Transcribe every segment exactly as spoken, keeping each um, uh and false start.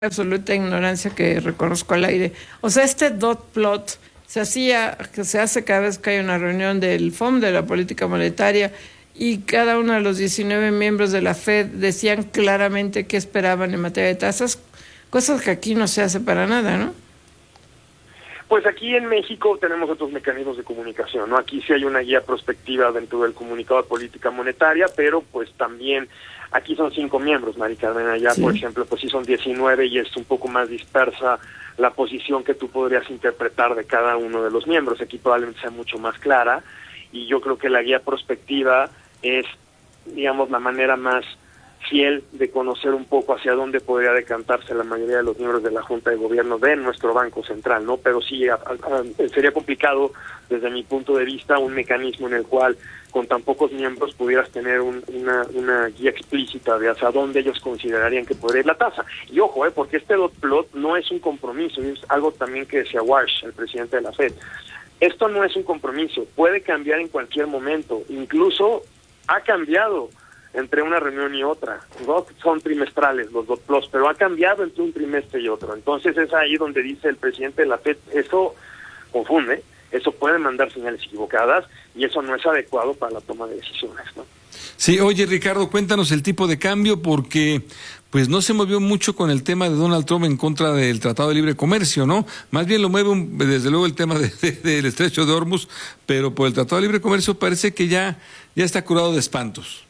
absoluta ignorancia que reconozco al aire. O sea, este dot plot se hacía, que se hace cada vez que hay una reunión del F O M, de la política monetaria, y cada uno de los diecinueve miembros de la Fed decían claramente qué esperaban en materia de tasas, cosas que aquí no se hace para nada, ¿no? Pues aquí en México tenemos otros mecanismos de comunicación, ¿no? Aquí sí hay una guía prospectiva dentro del comunicado de política monetaria, pero pues también aquí son cinco miembros, Mari Carmen, allá sí. Por ejemplo, pues sí son diecinueve y es un poco más dispersa la posición que tú podrías interpretar de cada uno de los miembros. Aquí probablemente sea mucho más clara y yo creo que la guía prospectiva es, digamos, la manera más fiel de conocer un poco hacia dónde podría decantarse la mayoría de los miembros de la Junta de Gobierno de nuestro Banco Central, ¿no? Pero sí, a, a, sería complicado, desde mi punto de vista, un mecanismo en el cual con tan pocos miembros pudieras tener un, una, una guía explícita de hacia dónde ellos considerarían que podría ir la tasa. Y ojo, eh, porque este dot plot no es un compromiso, es algo también que decía Warsh, el presidente de la Fed. Esto no es un compromiso, puede cambiar en cualquier momento, incluso ha cambiado entre una reunión y otra, ¿no? Son trimestrales los dot plots, pero ha cambiado entre un trimestre y otro. Entonces es ahí donde dice el presidente de la Fed, eso confunde, eso puede mandar señales equivocadas y eso no es adecuado para la toma de decisiones, ¿no? Sí, oye Ricardo, cuéntanos el tipo de cambio porque pues no se movió mucho con el tema de Donald Trump en contra del Tratado de Libre Comercio, ¿no? Más bien lo mueve un, desde luego el tema de, de, del Estrecho de Hormuz, pero por el Tratado de Libre Comercio parece que ya, ya está curado de espantos.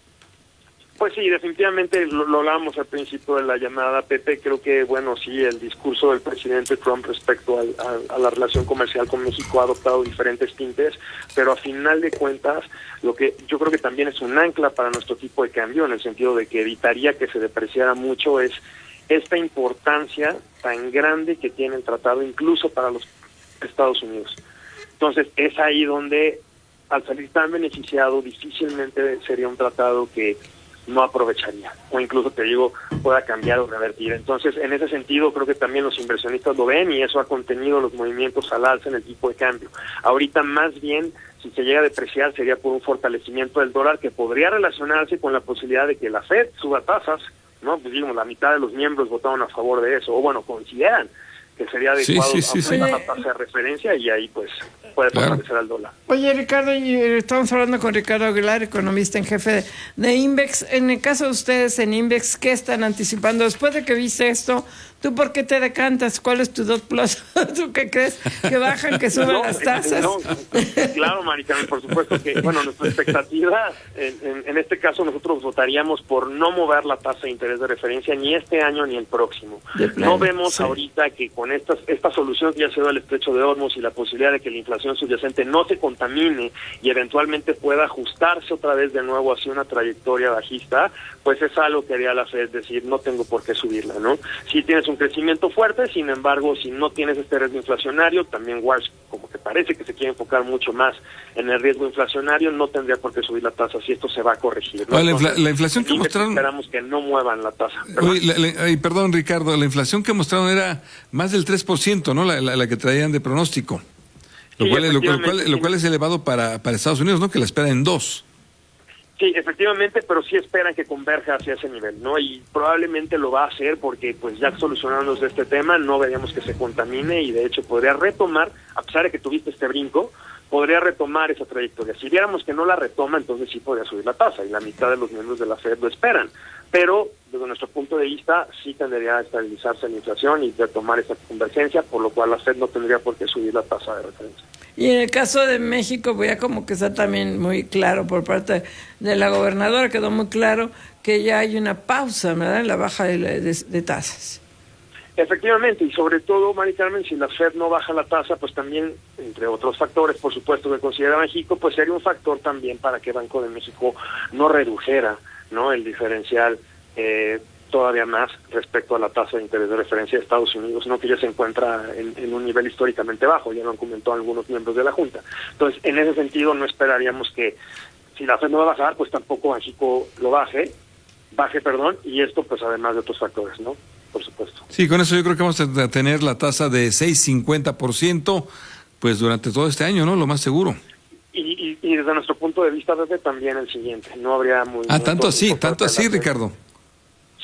Pues sí, definitivamente lo, lo hablábamos al principio de la llamada, Pepe. Creo que, bueno, sí, el discurso del presidente Trump respecto al, a, a la relación comercial con México ha adoptado diferentes tintes, pero a final de cuentas, lo que yo creo que también es un ancla para nuestro tipo de cambio, en el sentido de que evitaría que se depreciara mucho, es esta importancia tan grande que tiene el tratado, incluso para los Estados Unidos. Entonces, es ahí donde, al salir tan beneficiado, difícilmente sería un tratado que no aprovecharía, o incluso te digo, pueda cambiar o revertir. Entonces, en ese sentido, creo que también los inversionistas lo ven y eso ha contenido los movimientos al alza en el tipo de cambio. Ahorita, más bien, si se llega a depreciar, sería por un fortalecimiento del dólar que podría relacionarse con la posibilidad de que la Fed suba tasas, ¿no? Pues digamos, la mitad de los miembros votaron a favor de eso, o bueno, consideran que sería adecuado sí, sí, sí, a sí. la tasa de referencia y ahí pues puede fortalecer claro. al dólar. Oye Ricardo, y estamos hablando con Ricardo Aguilar, economista en jefe de, de Invex. En el caso de ustedes en Invex, ¿qué están anticipando? Después de que viste esto, ¿tú por qué te decantas? ¿Cuál es tu dot plus? ¿Tú qué crees? ¿Que bajan, que suben no, las tasas? No, claro, Mari Carmen, por supuesto que, bueno, nuestra expectativa, en, en, en este caso nosotros votaríamos por no mover la tasa de interés de referencia ni este año ni el próximo. No vemos sí. ahorita que con estas esta solución que ya se dio al Estrecho de Hormuz y la posibilidad de que la inflación subyacente no se contamine y eventualmente pueda ajustarse otra vez de nuevo hacia una trayectoria bajista, pues es algo que haría la Fed decir, no tengo por qué subirla, ¿no? Si tienes un crecimiento fuerte, sin embargo, si no tienes este riesgo inflacionario, también Walsh como que parece que se quiere enfocar mucho más en el riesgo inflacionario, no tendría por qué subir la tasa si esto se va a corregir, ¿no? Oye, Entonces, la, la inflación que mostraron... Esperamos que no muevan la tasa. Oye, la, la, perdón, Ricardo, la inflación que mostraron era más del tres por ciento, ¿no? La, la, la que traían de pronóstico. Lo, sí, cual, lo, lo, cual, lo cual es elevado para, para Estados Unidos, ¿no? Que la espera en dos. Sí, efectivamente, pero sí esperan que converja hacia ese nivel, ¿no? Y probablemente lo va a hacer porque, pues, ya solucionándose este tema, no veríamos que se contamine y, de hecho, podría retomar, a pesar de que tuviste este brinco, podría retomar esa trayectoria. Si viéramos que no la retoma, entonces sí podría subir la tasa y la mitad de los miembros de la Fed lo esperan. Pero, desde nuestro punto de vista, sí tendría a estabilizarse la inflación y retomar esa convergencia, por lo cual la Fed no tendría por qué subir la tasa de referencia. Y en el caso de México, pues ya como que está también muy claro por parte de la gobernadora, quedó muy claro que ya hay una pausa, ¿verdad?, en la baja de, de, de tasas. Efectivamente, y sobre todo, Mari Carmen, si la Fed no baja la tasa, pues también, entre otros factores, por supuesto, que considera México, pues sería un factor también para que Banco de México no redujera, ¿no?, el diferencial eh, todavía más respecto a la tasa de interés de referencia de Estados Unidos, no que ya se encuentra en, en un nivel históricamente bajo, ya lo han comentado algunos miembros de la Junta. Entonces, en ese sentido, no esperaríamos que, si la Fed no va a bajar, pues tampoco México lo baje, baje, perdón, y esto pues además de otros factores, ¿no? Por supuesto. Sí, con eso yo creo que vamos a tener la tasa de seis coma cincuenta por ciento pues durante todo este año, ¿no? Lo más seguro. Y, y, y desde nuestro punto de vista, desde también el siguiente, no habría muy... Ah, tanto así, tanto así, Ricardo. Sí,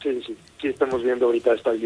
sí, sí, sí estamos viendo ahorita estabilidad